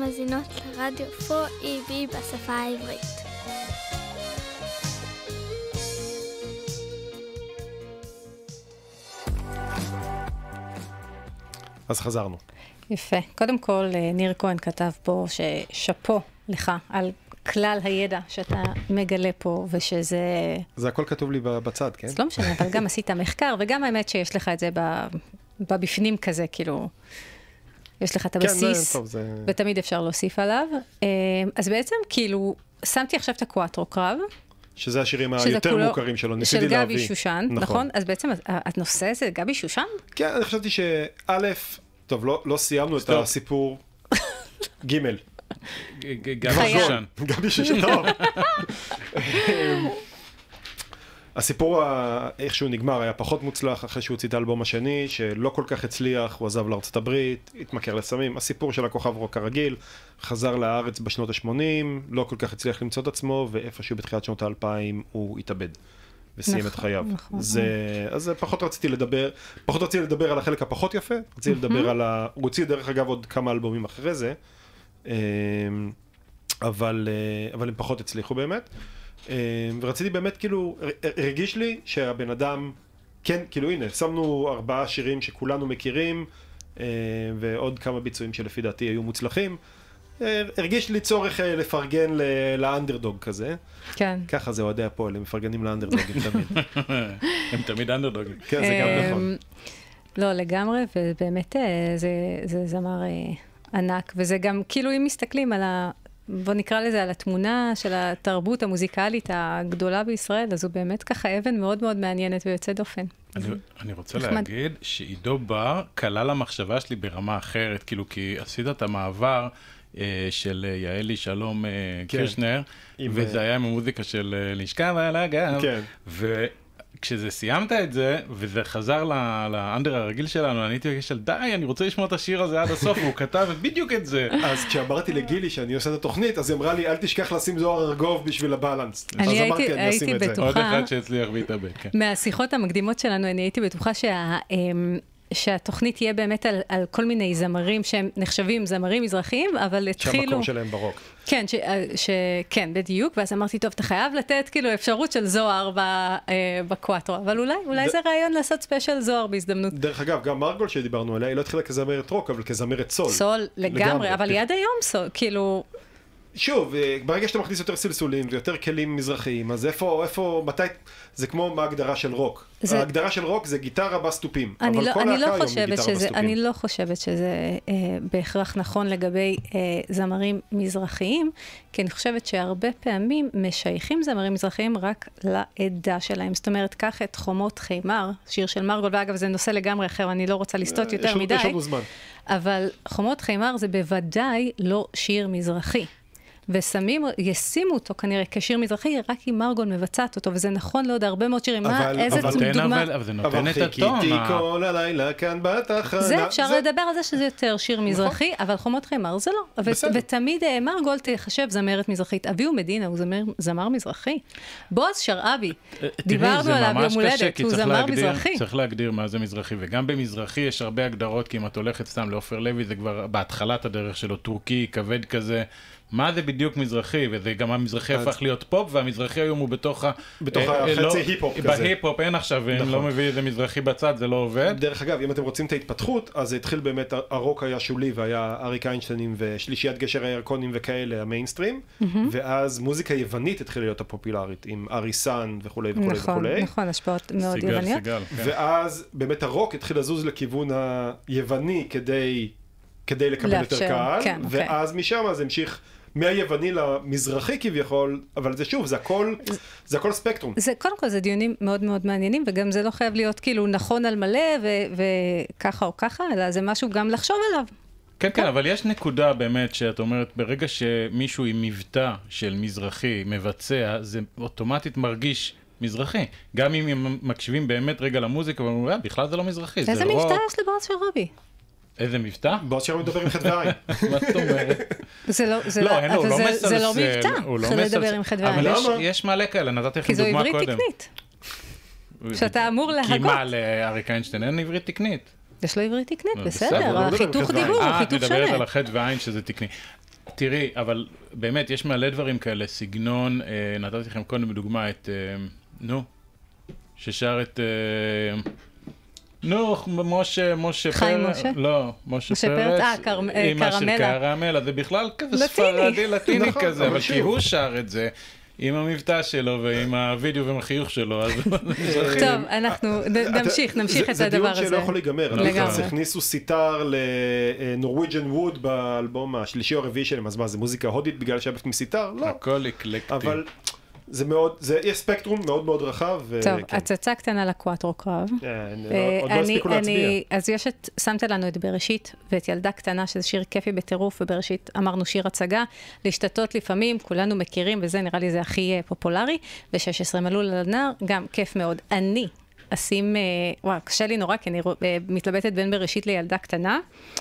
מאזינות לרדיו 4EB בשפה העברית. אז חזרנו. יפה. קודם כל, ניר כהן כתב פה ששפו לך על כלל הידע שאתה מגלה פה, ושזה... זה הכל כתוב לי בצד, כן? אז לא משנה, אבל גם עשית מחקר, וגם האמת שיש לך את זה בבפנים כזה, כאילו, יש לך את הבסיס, כן, זה... ותמיד אפשר להוסיף עליו. אז בעצם, כאילו, שמתי עכשיו את הקואטרו קרב, שזה השירים היותר מוכרים שלו, ניסיתי להביא. של גבי שושן, נכון? אז בעצם, הנושא זה גבי שושן? כן, אני חשבתי שא', טוב, לא סיימנו את הסיפור ג' גבי שושן. גבי שושן, טוב. הסיפור, איך שהוא נגמר, היה פחות מוצלח אחרי שהוא הוציא את האלבום השני, שלא כל כך הצליח, הוא עזב לארצות הברית, התמכר לסמים. הסיפור של הכוכב רוק הרגיל, חזר לארץ בשנות ה-80, לא כל כך הצליח למצוא את עצמו, ואיפשהו בתחילת שנות ה-2000 הוא התאבד, וסיים את חייו. אז פחות רציתי לדבר על החלק הפחות יפה, רציתי לדבר על הוא הוציא דרך אגב עוד כמה אלבומים אחרי זה, אבל הם פחות הצליחו באמת. ורציתי באמת, כאילו, הרגיש לי שהבן אדם, כן, כאילו, הנה, שמנו 4 שירים שכולנו מכירים, ועוד כמה ביצועים שלפי דעתי היו מוצלחים. הרגיש לי צורך לפרגן לאנדרדוג כזה. כן. ככה זה אוהדי הפועל, הם מפרגנים לאנדרדוגים תמיד. הם תמיד אנדרדוגים. כן, זה גם נכון. לא, לגמרי, ובאמת זה זמר ענק, וזה גם, כאילו, אם מסתכלים על בוא נקרא לזה, על התמונה של התרבות המוזיקלית הגדולה בישראל, אז הוא באמת ככה אבן מאוד מאוד מעניינת ויוצא דופן. אני רוצה להגיד שעידו בר כלל המחשבה שלי ברמה אחרת, כאילו, כי עשית את המעבר של יעלי שלום קירשנר, וזה היה עם המוזיקה של לשכב על הגב, כשזה סיימת את זה, וזה חזר לאנדר הרגיל שלנו, אני הייתי בקש של די, אני רוצה לשמוע את השיר הזה עד הסוף, והוא כתב בדיוק את זה. אז כשאמרתי לגילי שאני עושה את התוכנית, אז היא אמרה לי, אל תשכח לשים זוהר ארגוב בשביל הבאלנס. אני הייתי בטוחה, עוד אחד שהצליח והתאבד, כן. מהשיחות המקדימות שלנו, אני הייתי בטוחה שהתוכנית תהיה באמת על כל מיני זמרים שהם נחשבים זמרים מזרחיים, אבל התחילו... שהמקום שלהם ברוק. כן, כן, בדיוק, ואז אמרתי, טוב, אתה חייב לתת כאילו אפשרות של זוהר בקואטרו, אבל אולי זה רעיון לעשות ספיישל זוהר בהזדמנות. דרך אגב, גם מרגול שדיברנו עליה, היא לא התחילה כזמרת רוק, אבל כזמרת סול. סול, לגמרי, אבל יד היום סול, כאילו... שוב, ברגע שאתה מכניס יותר סלסולים ויותר כלים מזרחיים, אז איפה, מתי, זה כמו מה ההגדרה של רוק. ההגדרה של רוק זה גיטרה בסטופים, אבל כל להקה היום היא גיטרה בסטופים. אני לא חושבת שזה בהכרח נכון לגבי זמרים מזרחיים, כי אני חושבת שהרבה פעמים משייכים זמרים מזרחיים רק לעדה שלהם. זאת אומרת, קח את חומות חיימר, שיר של מרגול, ואגב זה נושא לגמרי אחר, אני לא רוצה לסטות יותר מדי. יש לנו זמן. אבל חומות חיימר זה בוודאי לא שיר מזרחי. ישימו אותו כנראה כשיר מזרחי, רק אם מרגול מבצעת אותו, וזה נכון לעוד הרבה מאוד שירים. איזה דוגמה? אבל זה נותן את הטון. אבל חיכיתי כל הלילה כאן בתחנה. זה אפשר לדבר על זה שזה יותר שיר מזרחי, אבל חומות חיימר זה לא. ותמיד מרגול תחשב זמרת מזרחית. אביהו מדינה הוא זמר מזרחי. בועז שרעבי, דיברנו עליו יום הולדת, הוא זמר מזרחי. צריך להגדיר מה זה מזרחי, וגם במזרחי יש הרבה הגדרות, כי אם את הולכת סתם לעופר לוי, זה כבר בהתחלת הדרך שלו, טורקי, כבד כזה. מה זה בדיוק מזרחי, וזה גם המזרחי הפך להיות פופ, והמזרחי היום הוא בתוך החצי היפ-הופ כזה. בהיפ-הופ אין עכשיו, אם לא מביא איזה מזרחי בצד, זה לא עובד. דרך אגב, אם אתם רוצים את ההתפתחות, אז זה התחיל באמת, הרוק היה שולי, והיה אריק איינשטיינים ושלישיית גשר הירקונים וכאלה, המיינסטרים, ואז מוזיקה יוונית התחילה להיות הפופולרית, עם אריסן וכולי וכולי וכולי. נכון, השפעות מאוד יווניות. ואז באמת הרוק התחיל לזוז לכיוון היווני כדי לקבל יותר קהל, ואז משם זה המשיך מהיווני למזרחי כביכול, אבל זה שוב, זה הכל ספקטרום. קודם כל זה דיונים מאוד מאוד מעניינים, וגם זה לא חייב להיות כאילו נכון על מלא, וככה או ככה, אלא זה משהו גם לחשוב עליו. כן, כן, אבל יש נקודה באמת שאת אומרת, ברגע שמישהו עם מבטא של מזרחי מבצע, זה אוטומטית מרגיש מזרחי. גם אם הם מקשיבים באמת רגע למוזיקה, ואומרים, בכלל זה לא מזרחי, זה רוק. איזה מבטא יש לבועז שרעבי? איזה מבטא? בועז שרעבי מדבר עם חדווי עין. מה זאת אומרת? זה לא מבטא, של לדבר עם חדווי עין. אבל יש מלא כאלה, נתתי לכם דוגמה קודם. כי זו עברית תקנית. שאתה אמור להגות. כי מה, לאריק איינשטיין אין עברית תקנית? יש לו עברית תקנית, בסדר, החיתוך דיבור הוא חיתוך שונה. את מדברת על החד ועין שזה תקני. תראי, אבל באמת, יש מלא דברים כאלה, סגנון, נתתי לכם קודם בדוגמה את, ששר את, משה חיים פרץ, משה? לא, משה פרץ, אמא של קרמלה, זה בכלל כזה ספרדי לטיני כזה, אבל כי הוא שר את זה, עם המבטא שלו ועם הוידאו ועם החיוך שלו, אז... טוב, אנחנו נמשיך את הדבר הזה. זה דיון שלא יכול להיגמר. לגמרי. הכניסו סיטר לנורוויג'ן ווד באלבום השלישי או הרביעי שלהם, אז מה, זה מוזיקה הודית בגלל שהיה בפנים סיטר? לא. הכל אקלקטי. אבל זה מאוד, יש ספקטרום מאוד מאוד רחב. טוב, הצצה קטנה לקואטרו קרב. עוד לא הספיקו להצביע. אז שמת לנו את בראשית ואת ילדה קטנה, שזה שיר כיפי בטירוף, ובראשית אמרנו שיר הצגה, להשתתות לפעמים, כולנו מכירים, וזה נראה לי זה הכי פופולרי, ו-16 מלול על הנער, גם כיף מאוד. אני אשים, קשה לי נורא, כי אני מתלבטת בין בראשית לילדה קטנה,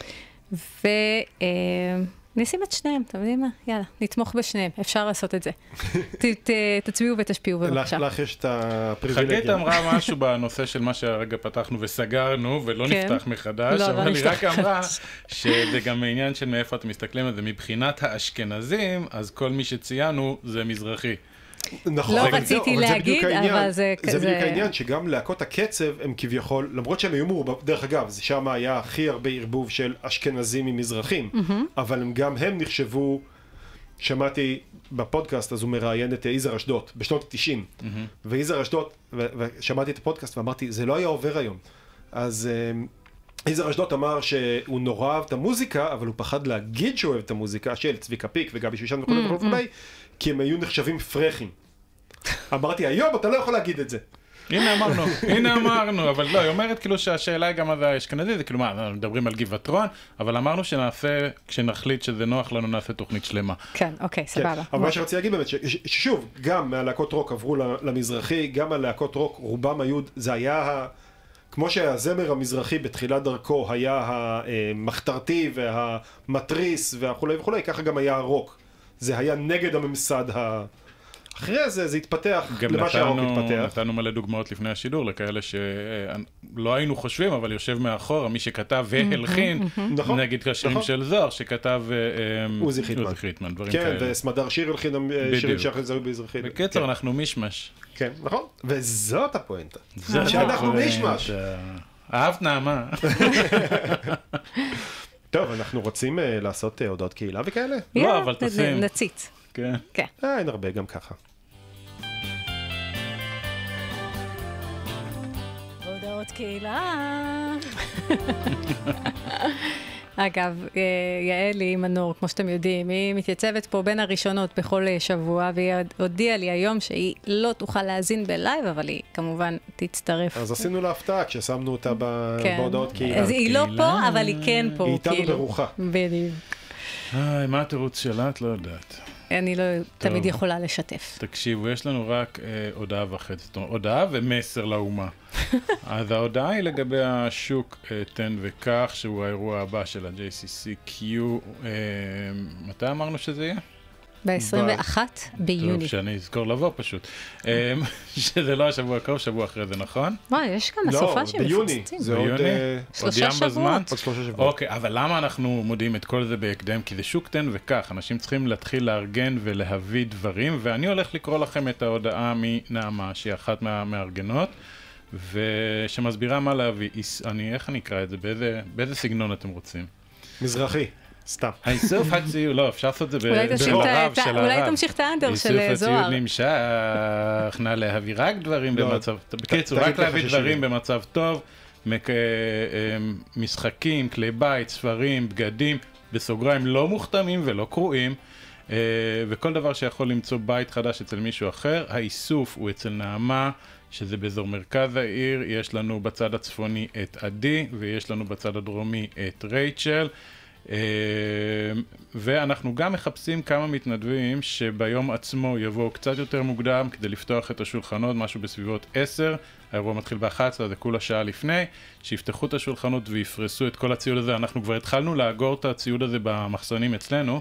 נשים את שניהם, אתם יודעים מה? יאללה, נתמוך בשניהם, אפשר לעשות את זה. תצביעו ותשפיעו בבקשה. לך יש את הפריבילגיה. חגית אמרה משהו בנושא של מה שהרגע פתחנו וסגרנו, ולא נפתח מחדש, אבל היא רק אמרה שזה גם העניין של מאיפה אתם מסתכלים על זה. מבחינת האשכנזים, אז כל מי שציינו זה מזרחי. נכון, לא רציתי להגיד, אבל זה כזה... זה בדיוק העניין, שגם להקות הקצב הם כביכול, למרות שהם היו מעורבב, דרך אגב, זה שם היה הכי הרבה ערבוב של אשכנזים עם מזרחים, אבל גם הם נחשבו, שמעתי בפודקאסט, אז הוא מראיין את יזהר אשדוד, בשנות ה-90, ויזהר אשדוד, ושמעתי את הפודקאסט ואמרתי, זה לא היה עובר היום. אז יזהר אשדוד אמר שהוא נורא אהב את המוזיקה, אבל הוא פחד להגיד שהוא אוהב את המוזיקה של צביקה פיק וגבי שושן וכו' וכו', כי הם היו נחשבים פרחים. אמרתי, היום אתה לא יכול להגיד את זה. הנה אמרנו, אבל לא, היא אומרת כאילו שהשאלה היא גם מה זה האשכנזי, זה כאילו מה, מדברים על גבעתרון, אבל אמרנו שנעשה, כשנחליט שזה נוח לנו, נעשה תוכנית שלמה. כן, אוקיי, סבבה. אבל מה שרציתי להגיד באמת, ששוב, גם מהלהקות רוק עברו למזרחי, גם מהלהקות רוק, רובם היו, זה היה, כמו שהזמר המזרחי בתחילת דרכו היה המחתרתי והמטריס וכולי וכולי, ככה גם היה הרוק. זה היה נגד הממסד אחרי זה התפתח למה שהרוק התפתח. גם נתנו מלא דוגמאות לפני השידור, לכאלה שלא היינו חושבים, אבל יושב מאחור, מי שכתב והלחין, נגיד השירים של זוהר, שכתב עוזי חיטמן, דברים כאלה. כן, וסמדר שיר הלחין שירים שאחרי זה היו באזרחית. בקיצר, אנחנו מישמש. כן, נכון. וזאת הפואנטה. שאנחנו מישמש. אהבת נעמה. טוב, אנחנו רוצים לעשות הודעות קהילה וכאלה? לא, אבל תשים. נציץ. כן. אין הרבה גם ככה. הודעות קהילה. אגב, יעלי מנור, כמו שאתם יודעים, היא מתייצבת פה בין הראשונות בכל שבוע, והיא הודיעה לי היום שהיא לא תוכל להאזין בלייב, אבל היא כמובן תצטרף. אז עשינו לה הפתעה כששמנו אותה בהודעות קהילה. אז היא לא פה, אבל היא כן פה. היא איתנו ברוחה. בדיוק. מה התירוץ שלה? את לא יודעת. אני לא תמיד יכולה לשתף. תקשיבו, יש לנו רק הודעה וחצי, הודעה ומסר לאומה. אז ההודעה היא לגבי השוק תן וכך, שהוא האירוע הבא של ה-JCCQ. מתי אמרנו שזה יהיה? ב-21 ביוני. טוב, שאני אזכור לבוא פשוט. שזה לא השבוע הקרוב, שבוע אחרי זה, נכון? וואי, יש כמה סופה שמפוצצים. לא, ביוני. זה עוד 3 שבועות. עוד 3 שבועות. אוקיי, אבל למה אנחנו מודיעים את כל זה בהקדם? כי זה שוק תן וכך, אנשים צריכים להתחיל לארגן ולהביא דברים, ואני הולך לקרוא לכם את ההודעה מנעמה, שהיא אחת מהמארגנות, ושמסבירה מה להביא. איך אני אקרא את זה? באיזה סגנון אתם רוצים? מזרחי. סתם. האיסוף הציוד, לא, אפשר לעשות את זה ברב של הרב. אולי תמשיך את האנדר של זוהר. איסוף הציוד נמשך, נא להביא רק דברים במצב, בקיצור, רק להביא דברים במצב טוב, משחקים, כלי בית, ספרים, בגדים, בסוגריים לא מוכתמים ולא קרועים, וכל דבר שיכול למצוא בית חדש אצל מישהו אחר. האיסוף הוא אצל נעמה, שזה באזור מרכז העיר, יש לנו בצד הצפוני את עדי, ויש לנו בצד הדרומי את רייצ'ל, ואנחנו גם מחפשים כמה מתנדבים שביום עצמו יבואו קצת יותר מוקדם כדי לפתוח את השולחנות, משהו בסביבות 10, האירוע מתחיל ב-11, זה כולה שעה לפני, שיפתחו את השולחנות ויפרסו את כל הציוד הזה. אנחנו כבר התחלנו לאגור את הציוד הזה במחסנים אצלנו,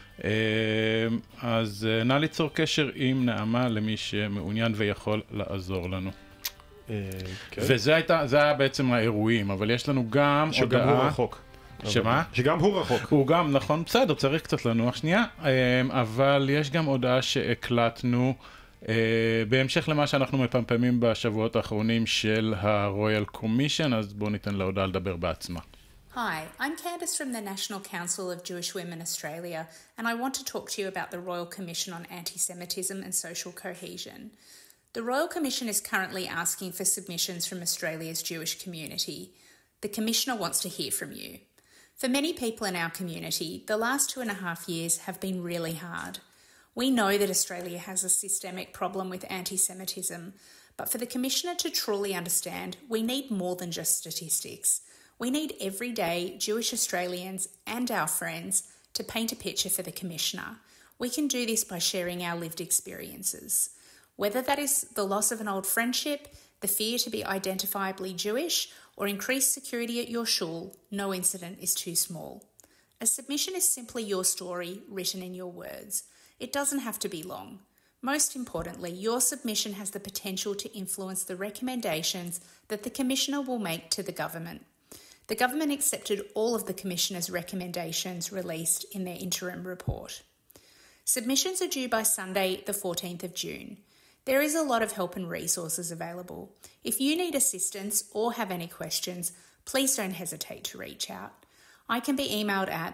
אז נא ליצור קשר עם נעמה למי שמעוניין ויכול לעזור לנו. וזה היה בעצם האירועים, אבל יש לנו גם שגם הוא רחוק. שמה? שגם הוא רחוק. הוא גם, נכון, בסדר, צריך קצת לנוח שנייה, אבל יש גם הודעה שהקלטנו, בהמשך למה שאנחנו מפמפמים בשבועות האחרונים של ה-Royal Commission, אז בואו ניתן להודעה לדבר בעצמה. Hi, I'm Candice from the National Council of Jewish Women Australia, and I want to talk to you about the Royal Commission on Anti-Semitism and Social Cohesion. The Royal Commission is currently asking for submissions from Australia's Jewish community. The Commissioner wants to hear from you. For many people in our community, the last 2.5 years have been really hard. We know that Australia has a systemic problem with anti-Semitism, but for the Commissioner to truly understand, we need more than just statistics. We need everyday Jewish Australians and our friends to paint a picture for the Commissioner. We can do this by sharing our lived experiences. Whether that is the loss of an old friendship, the fear to be identifiably Jewish, or increased security at your shul, no incident is too small. A submission is simply your story written in your words. It doesn't have to be long. Most importantly, your submission has the potential to influence the recommendations that the Commissioner will make to the government. The government accepted all of the Commissioner's recommendations released in their interim report. Submissions are due by Sunday, the 14th of June. There is a lot of help and resources available. If you need assistance or have any questions, please don't hesitate to reach out. I can be emailed at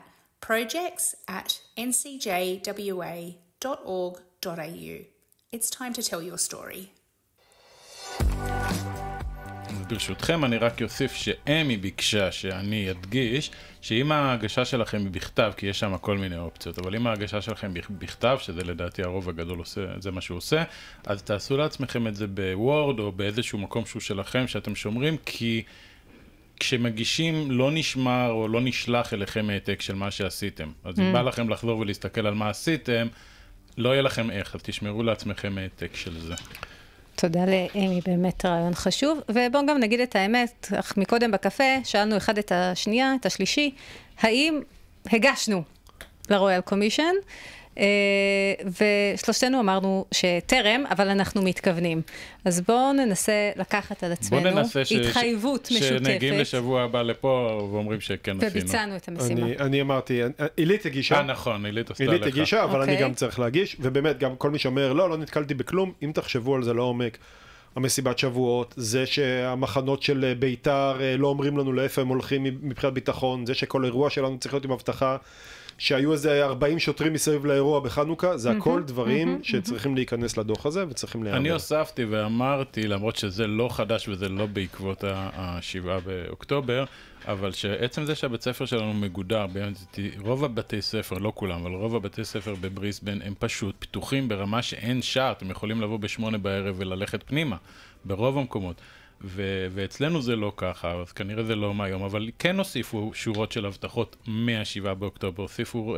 projects@ncjwa.org.au. It's time to tell your story. ברשותכם אני רק אוסיף שאמי ביקשה שאני אדגיש שאם ההגשה שלכם היא בכתב, כי יש שם כל מיני אופציות, אבל אם ההגשה שלכם בכתב, שזה לדעתי הרוב הגדול עושה, זה מה שהוא עושה, אז תעשו לעצמכם את זה בוורד או באיזשהו מקום שהוא שלכם שאתם שומרים, כי כשמגישים לא נשמר או לא נשלח אליכם העתק של מה שעשיתם. אז אם בא לכם לחזור ולהסתכל על מה עשיתם, לא יהיה לכם איך, אז תשמרו לעצמכם העתק של זה. תודה לאמי, באמת רעיון חשוב. ובואו גם נגיד את האמת, אך מקודם בקפה שאלנו אחד את השנייה, את השלישי, האם הגשנו לרויאל קומישן, ושלושתנו אמרנו שטרם, אבל אנחנו מתכוונים. אז בואו ננסה לקחת על עצמנו התחייבות משותפת. שנגיעים לשבוע הבא לפה ואומרים שכן עשינו. וביצענו את המשימה. אני אמרתי, אילית הגישה. נכון, אילית עשתה לך. אילית הגישה, אבל אני גם צריך להגיש, ובאמת גם כל מי שאומר, לא נתקלתי בכלום, אם תחשבו על זה לעומק, המסיבת שבועות, זה שהמחנות של ביתר לא אומרים לנו לאיפה הם הולכים מבחינת ביטחון, זה שכל אירוע שלנו צריך להיות עם הבטחה, שהיו איזה 40 שוטרים מסביב לאירוע בחנוכה, זה הכל דברים שצריכים להיכנס לדוח הזה וצריכים להיאמר. אני הוספתי ואמרתי, למרות שזה לא חדש וזה לא בעקבות ה-7 באוקטובר, אבל שעצם זה שהבית ספר שלנו מגודר, רוב הבתי ספר, לא כולם, אבל רוב הבתי ספר בבריסבן הם פשוט פתוחים ברמה שאין שער, אתם יכולים לבוא ב8 בערב וללכת פנימה, ברוב המקומות. ואצלנו זה לא ככה, אז כנראה זה לא מהיום, אבל כן הוסיפו שורות של הבטחות מה-7 באוקטובר, הוסיפו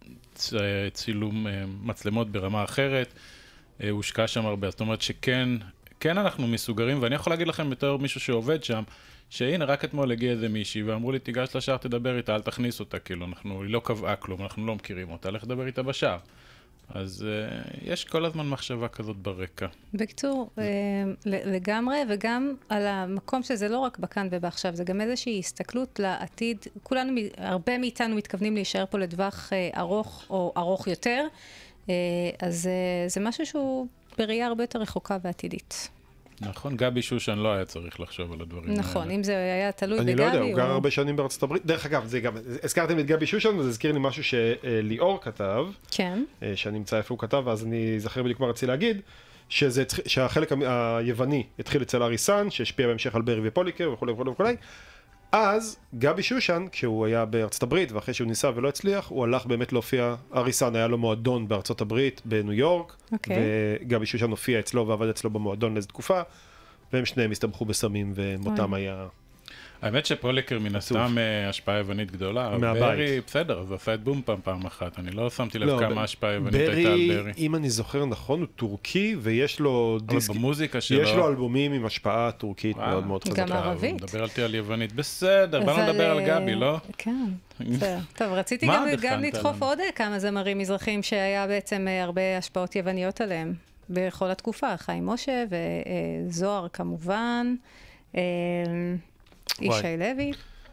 צילום מצלמות ברמה אחרת, הושקע שם הרבה, זאת אומרת שכן אנחנו מסוגרים, ואני יכול להגיד לכם בתור מישהו שעובד שם, שהנה רק אתמול הגיע איזה מישהי, ואמרו לי תיגש לשער, תדבר איתה, אל תכניס אותה, כאילו, היא לא קבעה כלום, אנחנו לא מכירים אותה, לך לדבר איתה בשער. אז יש כל הזמן מחשבה כזאת ברקע. בקצור, לגמרי, וגם על המקום שזה לא רק בכאן ובעכשיו, זה גם איזושהי הסתכלות לעתיד. כולנו, הרבה מאיתנו מתכוונים להישאר פה לדווח ארוך או ארוך יותר, אז זה משהו שהוא בראייה הרבה יותר רחוקה ועתידית. נכון, גבי שושן לא היה צריך לחשוב על הדברים האלה. נכון, אם זה היה תלוי בגבי. אני לא יודע, הוא גר הרבה שנים בארצות הברית. דרך אגב, הזכרתם את גבי שושן, וזה הזכיר לי משהו שליאור כתב. כן. שאני אמצא איפה הוא כתב, ואז אני זכר בדיוק מה רציתי להגיד, שהחלק היווני התחיל אצל אריסן, שהשפיע בהמשך על ברי ופוליקר וכו' וכו' וכו'. אז גבי שושן, כשהוא היה בארצות הברית, ואחרי שהוא ניסה ולא הצליח, הוא הלך באמת להופיע, אריסן היה לו מועדון בארצות הברית, בניו יורק, וגבי שושן הופיע אצלו ועבד אצלו במועדון לאיזו תקופה, והם שניהם הסתבכו בסמים, ומותם היה... האמת שפוליקר מן הסתם השפעה יוונית גדולה, ברי בסדר, אז עשה את בום פעם אחת, אני לא שמתי לב כמה השפעה יוונית הייתה על ברי. אם אני זוכר נכון, הוא טורקי, ויש לו דיסק, במוזיקה שלו, יש לו אלבומים עם השפעה טורקית מאוד מאוד חזקה. גם ערבית. מדבר על יוונית, בסדר, באנו לדבר על גבי, לא? כן, טוב, רציתי גם לדחוף עוד כמה זמרים מזרחים שהיה בעצם הרבה השפעות יווניות עליהם, בכל התקופה, חיים משה וזוהר כמובן, ישי לוי.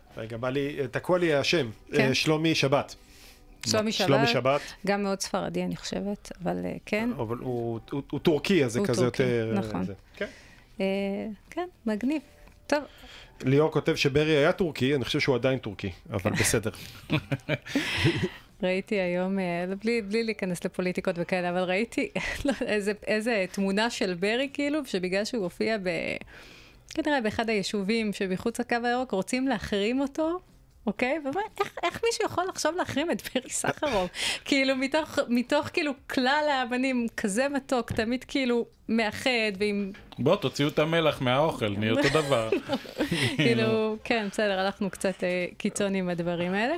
רגע, בא לי, תקוע לי השם, שלומי שבת. שלומי שבת, גם מאוד ספרדי אני חושבת, אבל כן. אבל הוא טורקי, אז זה כזה יותר... נכון. כן, מגניב. טוב. ליאור כותב שברי היה טורקי, אני חושב שהוא עדיין טורקי, אבל בסדר. ראיתי היום, בלי להיכנס לפוליטיקות וכאלה, אבל ראיתי איזה תמונה של ברי, כאילו, שבגלל שהוא הופיע כנראה באחד היישובים שבחוץ הקו הירוק, רוצים להחרים אותו, אוקיי? ומה, איך מישהו יכול לחשוב להחרים את ברי סחרוב? כאילו, מתוך כאילו כלל האמנים, כזה מתוק, תמיד כאילו מאחד, ועם... בוא, תוציאו את המלח מהאוכל, נהיה אותו דבר. כאילו, כן, בסדר, הלכנו קצת קיצון עם הדברים האלה.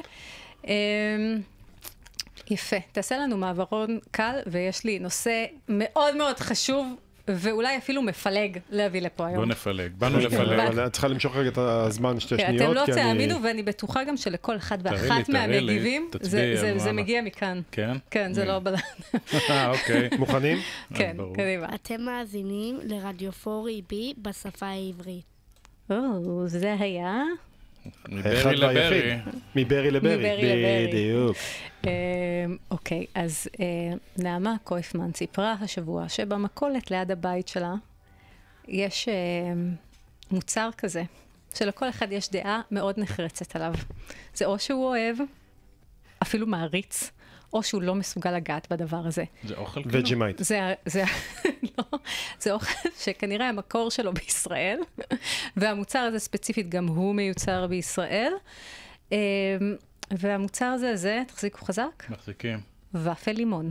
יפה, תעשה לנו מעברון קל, ויש לי נושא מאוד מאוד חשוב, ואולי אפילו מפלג להביא לפה היום. בוא נפלג, באנו לפלג. את צריכה למשוך רגע את הזמן 2 שניות. אתם לא תאמינו, ואני בטוחה גם שלכל אחד ואחת מהמגיבים, זה מגיע מכאן. כן? כן, זה לא בלד. אוקיי, מוכנים? כן, קדימה. אתם מאזינים לרדיו 4EB בשפה העברית. זה היה... מברי לברי. מברי לברי, בדיוק. אוקיי, אז נעמה קויפמן סיפרה השבוע שבמכולת ליד הבית שלה יש מוצר כזה, שלכל אחד יש דעה מאוד נחרצת עליו. זה או שהוא אוהב, אפילו מעריץ, או שהוא לא מסוגל לגעת בדבר הזה. זה אוכל וג'מייט. זה אוכל שכנראה המקור שלו בישראל, והמוצר הזה ספציפית גם הוא מיוצר בישראל, והמוצר הזה, תחזיקו חזק? מחזיקים. ופל לימון.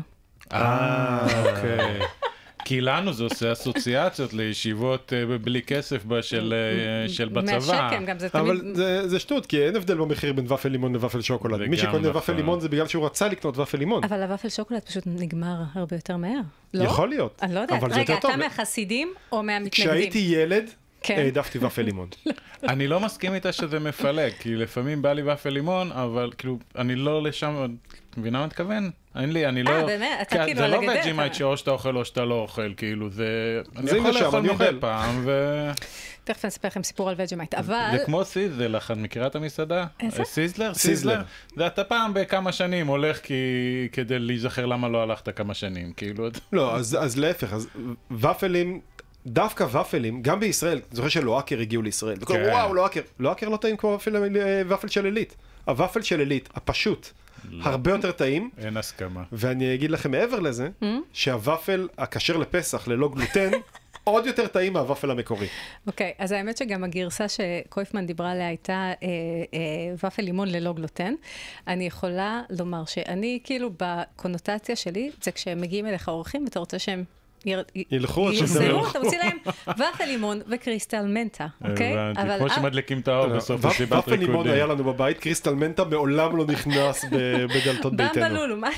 אוקיי. כי לנו זה עושה אסוציאציות לישיבות בלי כסף של בצבא. מהשקם, גם זה תמיד... אבל זה שטות, כי אין הבדל במחיר בין ופל לימון לוופל שוקולד. מי שקונה ופל לימון זה בגלל שהוא רצה לקנות ופל לימון. אבל הוופל שוקולד פשוט נגמר הרבה יותר מהר. לא? יכול להיות. אני לא יודעת. רגע, אתה מהחסידים או מהמתנגדים? כשהייתי ילד, העדפתי ופל לימון. אני לא מסכים איתה שזה מפלג, כי לפעמים בא לי ופל לימון, אבל כאילו, אני לא לשם, מבינה מה מתכוון? אני לא... באמת? אתה כאילו על הגדר. זה לא וג'ימייט שאו שאתה אוכל או שאתה לא אוכל, כאילו, זה... אני יכול לשם, לאכול אני מדי אוכל. פעם, תכף אני אספר לכם סיפור על וג'ימייט, אבל... זה כמו סיזל, את מכירה את המסעדה? איזה? סיזלר? סיזלר. זה אתה פעם בכמה שנים הולך כדי להיזכר למה לא הלכת כמה שנים, כאילו... לא, אז להפך, אז ופלים... דווקא ופלים, גם בישראל, זוכר שלואקר הגיעו לישראל, וכולם, וואו, לואקר לא טעים כמו ופל של עילית. הוופל של עילית, הפשוט, הרבה יותר טעים. אין הסכמה. ואני אגיד לכם מעבר לזה, שהוופל הכשר לפסח ללא גלוטן, עוד יותר טעים מהוופל המקורי. אוקיי, אז האמת שגם הגרסה שקויפמן דיברה עליה הייתה ופל לימון ללא גלוטן. אני יכולה לומר שאני כאילו בקונוטציה שלי, זה כשהם מגיעים אליך אורחים ואתה רוצה שהם ילכו, יסרו, אתה מוציא להם ופל לימון וקריסטל מנטה, אוקיי? הבנתי, כמו שמדליקים את האור בסוף מסיבת ריקודים. ופל לימון היה לנו בבית, קריסטל מנטה מעולם לא נכנס בדלתות ביתנו. במבלולו, מה?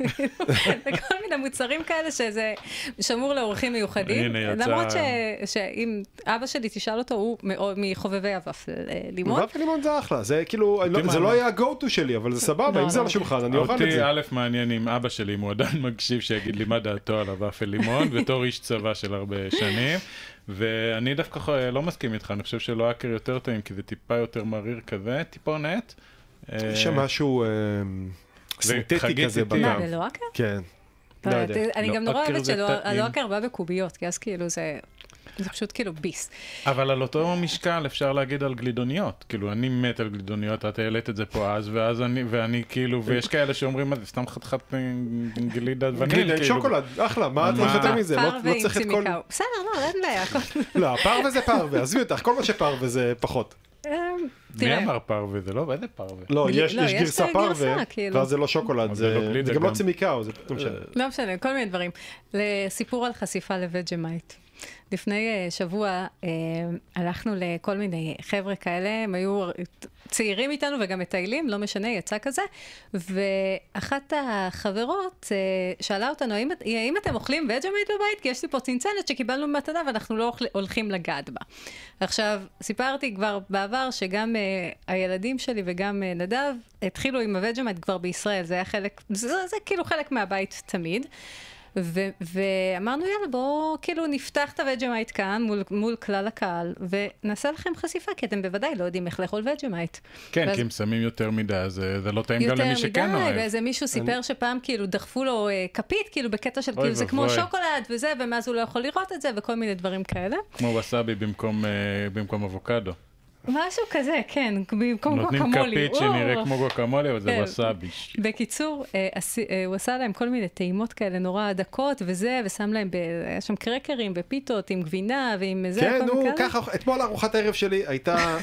וכל מיני מוצרים כאלה שזה שמור לאורחים מיוחדים. למרות שאם אבא שלי תשאל אותו, הוא מחובבי הוופל לימון. ופל לימון זה אחלה, זה כאילו, זה לא היה ה-go-to שלי, אבל זה סבבה, אם זה על השולחן, אני אוכל את אותי זה. א' מעניין עם אבא שלי, אם הוא עדיין מקשיב שיגיד לי מה דעתו על הוופל לימון, בתור איש צבא של הרבה שנים, ואני דווקא לא מסכים איתך, אני חושב שלואקר יותר טעים, כי זה טיפה יותר מריר כזה, טיפונת. יש שם משהו סינתטי כזה בטעם. מה, בלואקר? כן. לא יודע. אני גם נורא אוהבת שהלואקר בא בקוביות, כי אז כאילו זה פשוט כאילו ביס. אבל על אותו משקל אפשר להגיד על גלידוניות, כאילו אני מת על גלידוניות, את העלית את זה פה אז, ואני כאילו, ויש כאלה שאומרים, זה סתם חתיכת גלידת וניל, גלידה עם כאילו. שוקולד, אחלה, מה את יותר מזה? לא צריך את כל... בסדר, לא, אין בעיה. לא, פרווה זה פרווה, עזבי אותך, כל מה שפרווה זה פחות. מי אמר פרווה? זה לא, איזה פרווה? לא, יש גרסה פרווה, ואז זה לא שוקולד, זה גם לא צימיקאו, זה לא משנה. לא משנה, כל מיני דברים. לסיפור על חשיפה לווג'מייט. לפני שבוע הלכנו לכל מיני חבר'ה כאלה, הם היו צעירים איתנו וגם מטיילים, לא משנה, יצא כזה, ואחת החברות שאלה אותנו, האם אתם אוכלים וג'מייט בבית? כי יש לי פה צנצנת שקיבלנו במתנה ואנחנו לא הולכים לגעת בה. עכשיו, סיפרתי כבר בעבר שגם הילדים שלי וגם נדב התחילו עם הווג'מייט כבר בישראל, זה היה חלק, זה כאילו חלק מהבית תמיד, ואמרנו, יאללה, בואו כאילו נפתח את הווג'מייט כאן מול כלל הקהל, ונעשה לכם חשיפה, כי אתם בוודאי לא יודעים איך לאכול ווג'מייט. כן, כי אם שמים יותר מדי, זה לא טעים גם למי שכן אוהב. ואיזה מישהו סיפר שפעם כאילו דחפו לו כפית, כאילו בקטע של כאילו זה כמו שוקולד וזה, ומאז הוא לא יכול לראות את זה, וכל מיני דברים כאלה. כמו וסאבי במקום אבוקדו. משהו כזה, כן, במקום גואקמולי. נותנים כפית שנראה כמו גואקמולי, אבל זה וסאבי. בקיצור, הוא עשה להם כל מיני טעימות כאלה נורא דקות וזה, ושם להם, היה שם קרקרים ופיתות עם גבינה ועם זה. כן, ככה, אתמול ארוחת הערב שלי הייתה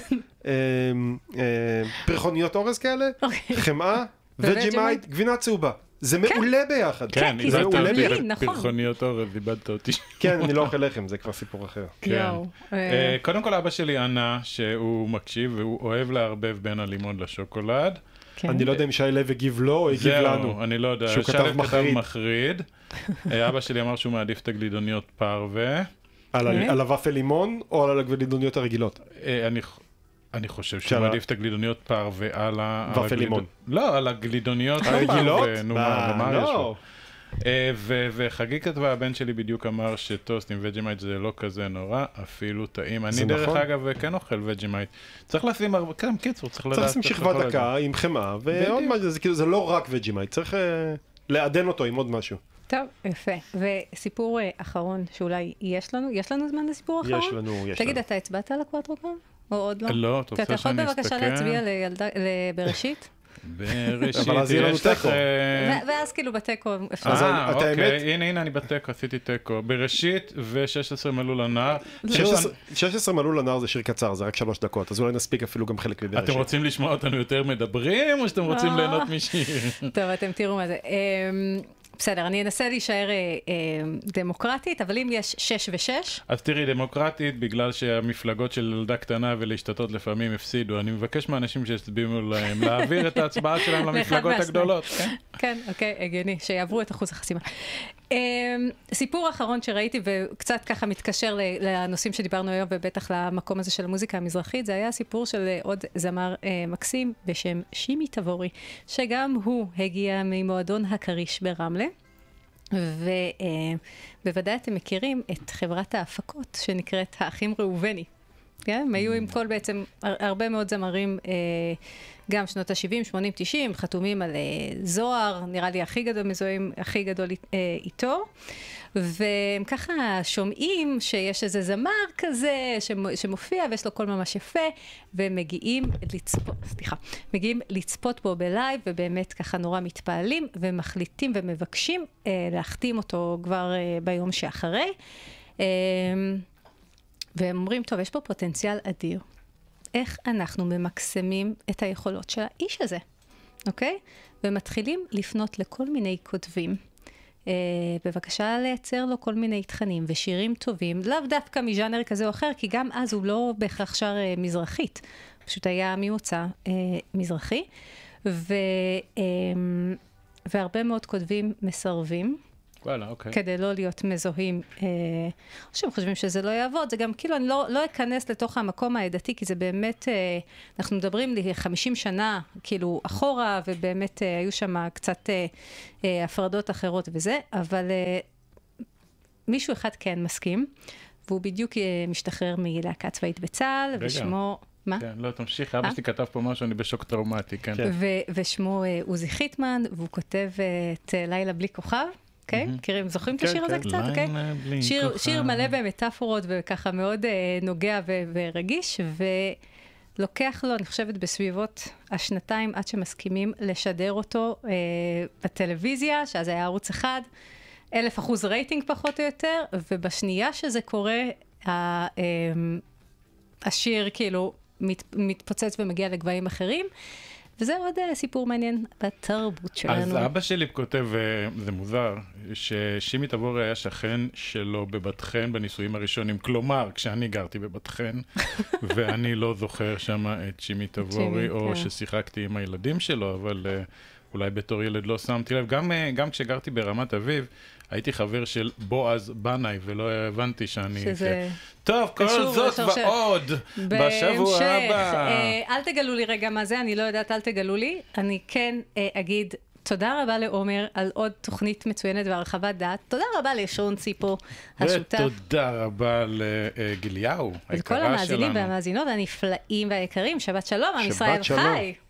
פרחוניות אורז כאלה, חמאה, וג'ימייט, גבינה צהובה. זה מעולה ביחד. כן, כי זה טבעי, נכון. פרחוניות אורז, איבדת אותי. כן, אני לא אוכל לחם, זה כבר סיפור אחר. קודם כל, אבא שלי ענה שהוא מקשיב, והוא אוהב לערבב בין הלימון לשוקולד. אני לא יודע אם שי לב הגיב לו או הגיב לנו. זהו, אני לא יודע. שהוא כתב מחריד. אבא שלי אמר שהוא מעדיף את הגלידוניות פרווה. על הוואפל לימון או על הגלידוניות הרגילות? אני חושב שהוא מעדיף את הגלידוניות פרווה על וואפל לימון. לא, על הגלידוניות הרגילות? נו, מה יש לו? וחגי כתבה, הבן שלי בדיוק אמר שטוסט עם וג'מייט זה לא כזה נורא, אפילו טעים. אני דרך אגב כן אוכל וג'מייט. צריך לשים הרבה, כן, קיצור, צריך לדעת. צריך לשים שכבה דקה עם חמאה, ועוד משהו, זה לא רק וג'מייט, צריך לעדן אותו עם עוד משהו. טוב, יפה. וסיפור אחרון שאולי יש לנו זמן לסיפור אחרון? יש לנו. תגיד, אתה הצבעת על הקוואטרוקום? או עוד לא? לא, אתה רוצה שאני אסתכל? אתה יכול בבקשה להצביע לבראשית? בראשית, אבל אז יהיה לנו תיקו. ואז כאילו בתיקו. אוקיי, הנה אני בתיקו, עשיתי תיקו. בראשית ו-16 מלול הנער. 16 מלול הנער זה שיר קצר, זה רק 3 דקות, אז אולי נספיק אפילו גם חלק מבראשית. אתם רוצים לשמוע אותנו יותר מדברים, או שאתם רוצים ליהנות משיר? טוב, אתם תראו מה זה. בסדר, אני אנסה להישאר דמוקרטית, אבל אם יש 6 ו-6... אז תראי, דמוקרטית, בגלל שהמפלגות של ילדה קטנה ולהשתתות לפעמים הפסידו, אני מבקש מאנשים שיצביעו להם להעביר את ההצבעה שלהם למפלגות הגדולות. כן, אוקיי, הגיוני, שיעברו את אחוז החסימה. סיפור האחרון שראיתי, וקצת ככה מתקשר לנושאים שדיברנו היום, ובטח למקום הזה של המוזיקה המזרחית, זה היה סיפור של עוד זמר מקסים בשם שימי תבורי, שגם הוא הגיע ממועדון הקריש ברמלה, ובוודאי אתם מכירים את חברת ההפקות שנקראת האחים ראובני. הם היו עם כל בעצם הרבה מאוד זמרים, גם שנות ה-70, 80, 90, חתומים על זוהר, נראה לי הכי גדול מזוהים, הכי גדול איתו, והם ככה שומעים שיש איזה זמר כזה שמופיע ויש לו קול ממש יפה, ומגיעים לצפות בו בלייב, ובאמת ככה נורא מתפעלים ומחליטים ומבקשים להחתים אותו כבר ביום שאחרי. והם אומרים, טוב, יש פה פוטנציאל אדיר. איך אנחנו ממקסמים את היכולות של האיש הזה, אוקיי? ומתחילים לפנות לכל מיני כותבים. בבקשה לייצר לו כל מיני תכנים ושירים טובים, לאו דווקא מז'אנר כזה או אחר, כי גם אז הוא לא בהכרח שר מזרחית. פשוט היה ממוצא מזרחי. והרבה מאוד כותבים מסרבים. וואלה, אוקיי. כדי לא להיות מזוהים, או שהם חושבים שזה לא יעבוד, זה גם כאילו אני לא אכנס לתוך המקום העדתי, כי זה באמת, אנחנו מדברים לי 50 שנה, כאילו אחורה, ובאמת היו שם קצת הפרדות אחרות וזה, אבל מישהו אחד כן מסכים, והוא בדיוק משתחרר מלהקה צבאית בצה"ל, ושמו... מה? כן, לא, תמשיך, אבא שלי כתב פה משהו, אני בשוק טראומטי, כן. ושמו עוזי חיטמן, והוא כותב את לילה בלי כוכב, אוקיי? מכירים, זוכרים את השיר הזה קצת, אוקיי? שיר מלא במטאפורות וככה מאוד נוגע ורגיש, ולוקח לו, אני חושבת, בסביבות השנתיים עד שמסכימים לשדר אותו בטלוויזיה, שאז היה ערוץ 1, 1000% רייטינג פחות או יותר, ובשנייה שזה קורה, השיר כאילו מתפוצץ ומגיע לגבהים אחרים, וזה עוד סיפור מעניין בתרבות שלנו. אז אבא שלי כותב, זה מוזר, ששימי תבורי היה שכן שלו בבת חן בנישואים הראשונים, כלומר, כשאני גרתי בבת חן, ואני לא זוכר שם את שימי תבורי, או ששיחקתי עם הילדים שלו, אבל אולי בתור ילד לא שמתי לב. גם כשגרתי ברמת אביב, הייתי חבר של בועז בנאי, ולא הבנתי שאני... טוב, כל זאת ועוד, בשבוע הבא. אל תגלו לי רגע מה זה, אני לא יודעת, אל תגלו לי. אני כן אגיד תודה רבה לעומר על עוד תוכנית מצוינת והרחבת דעת. תודה רבה לשון ציפור, השותף. ותודה רבה לגיליהו, ולכל המאזינים והמאזינות הנפלאים והיקרים. שבת שלום, עם ישראל חי.